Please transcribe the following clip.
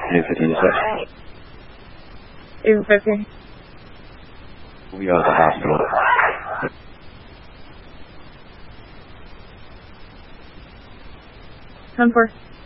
8:50, you said? 8:50. We are at the hospital. 10-4.